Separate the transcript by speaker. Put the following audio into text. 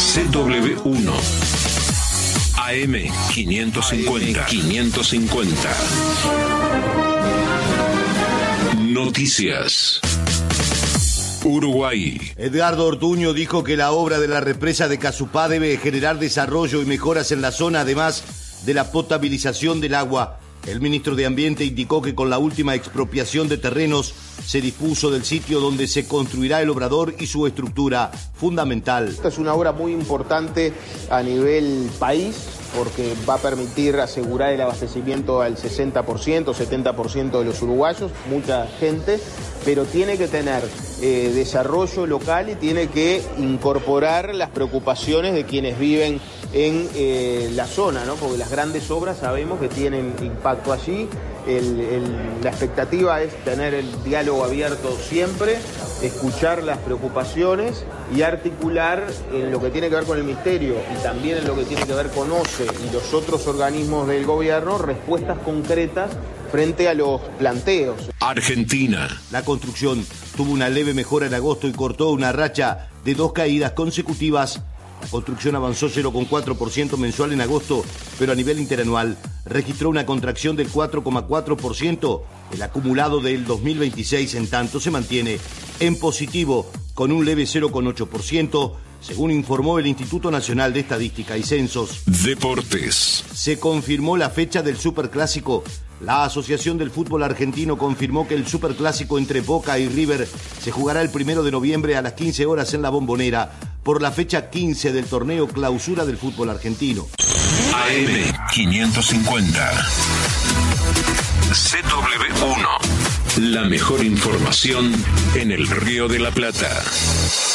Speaker 1: CW1 AM 550. Noticias. Uruguay.
Speaker 2: Edgardo Ortuño dijo que la obra de la represa de Casupá debe generar desarrollo y mejoras en la zona, además de la potabilización del agua. El ministro de Ambiente indicó que con la última expropiación de terrenos se dispuso del sitio donde se construirá el obrador y su estructura fundamental.
Speaker 3: Esta es una obra muy importante a nivel país porque va a permitir asegurar el abastecimiento al 60%, 70% de los uruguayos, mucha gente, pero tiene que tener desarrollo local y tiene que incorporar las preocupaciones de quienes viven en la zona, ¿no? Porque las grandes obras sabemos que tienen impacto allí. La expectativa es tener el diálogo abierto siempre, escuchar las preocupaciones y articular en lo que tiene que ver con el Ministerio y también en lo que tiene que ver con OCE y los otros organismos del gobierno, respuestas concretas frente a los planteos.
Speaker 1: Argentina.
Speaker 2: La construcción tuvo una leve mejora en agosto y cortó una racha de 2 caídas consecutivas. La construcción avanzó 0,4% mensual en agosto, pero a nivel interanual registró una contracción del 4,4%. El acumulado del 2026, en tanto, se mantiene en positivo, con un leve 0,8%, según informó el Instituto Nacional de Estadística y Censos.
Speaker 1: Deportes.
Speaker 2: Se confirmó la fecha del Superclásico. La Asociación del Fútbol Argentino confirmó que el Superclásico entre Boca y River se jugará el 1 de noviembre a las 15 horas en La Bombonera, por la fecha 15 del torneo Clausura del fútbol argentino.
Speaker 1: AM 550. CW1. La mejor información en el Río de la Plata.